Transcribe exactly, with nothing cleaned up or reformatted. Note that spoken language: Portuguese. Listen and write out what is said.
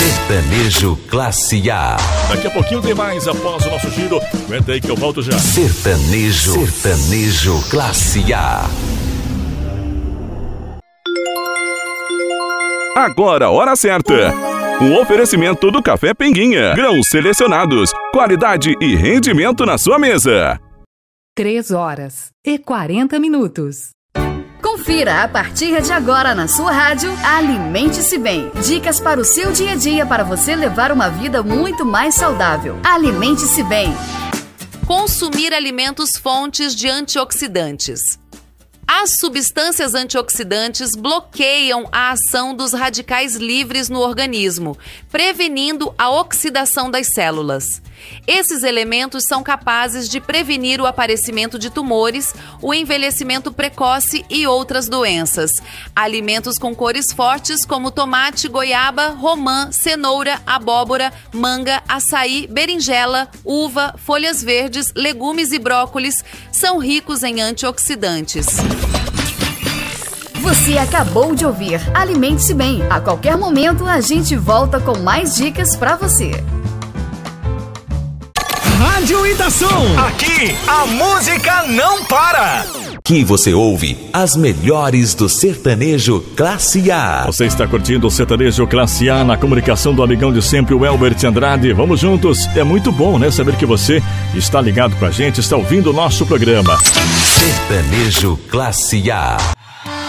Sertanejo Classe A. Daqui a pouquinho tem mais após o nosso giro. Aguenta aí que eu volto já. Sertanejo, Sertanejo Classe A. Agora, hora certa. Um oferecimento do Café Pinguinha. Grãos selecionados, qualidade e rendimento na sua mesa. Três horas e quarenta minutos. Confira a partir de agora na sua rádio Alimente-se Bem. Dicas para o seu dia a dia para você levar uma vida muito mais saudável. Alimente-se Bem. Consumir alimentos fontes de antioxidantes. As substâncias antioxidantes bloqueiam a ação dos radicais livres no organismo, prevenindo a oxidação das células. Esses elementos são capazes de prevenir o aparecimento de tumores, o envelhecimento precoce e outras doenças. Alimentos com cores fortes como tomate, goiaba, romã, cenoura, abóbora, manga, açaí, berinjela, uva, folhas verdes, legumes e brócolis são ricos em antioxidantes. Você acabou de ouvir Alimente-se Bem. A qualquer momento a gente volta com mais dicas pra você. Rádio Itação. Aqui a música não para. Aqui você ouve as melhores do sertanejo Classe A. Você está curtindo o sertanejo Classe A na comunicação do amigão de sempre, o Elbert Andrade. Vamos juntos. É muito bom, né? Saber que você está ligado com a gente, está ouvindo o nosso programa. Sertanejo Classe A.